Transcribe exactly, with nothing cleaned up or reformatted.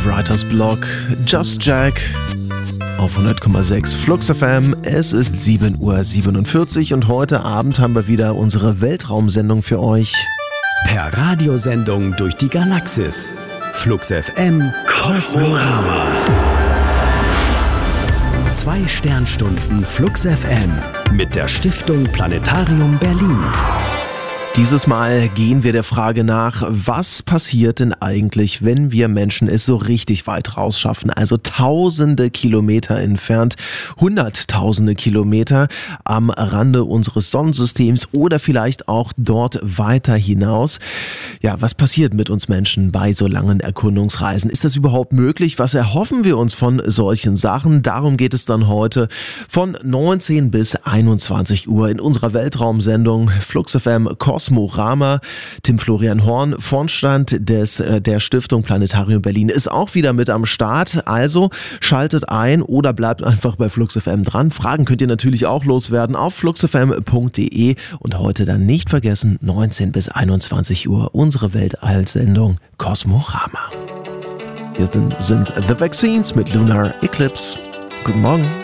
Writers Block, Just Jack auf hundert Komma sechs Flux F M. Es ist sieben Uhr siebenundvierzig und heute Abend haben wir wieder unsere Weltraumsendung für euch. Per Radiosendung durch die Galaxis. Flux F M Kosmorama. Zwei Sternstunden Flux F M mit der Stiftung Planetarium Berlin. Dieses Mal gehen wir der Frage nach, was passiert denn eigentlich, wenn wir Menschen es so richtig weit rausschaffen, also tausende Kilometer entfernt, hunderttausende Kilometer am Rande unseres Sonnensystems oder vielleicht auch dort weiter hinaus. Ja, was passiert mit uns Menschen bei so langen Erkundungsreisen? Ist das überhaupt möglich? Was erhoffen wir uns von solchen Sachen? Darum geht es dann heute von neunzehn bis einundzwanzig Uhr in unserer Weltraumsendung Flux F M Kosmorama. Kosmorama. Tim Florian Horn, Vorstand des, der Stiftung Planetarium Berlin, ist auch wieder mit am Start. Also schaltet ein oder bleibt einfach bei Flux F M dran. Fragen könnt ihr natürlich auch loswerden auf flux f m punkt d e und heute dann nicht vergessen, neunzehn bis einundzwanzig Uhr unsere Weltallsendung Kosmorama. Hier sind The Vaccines mit Lunar Eclipse. Guten Morgen.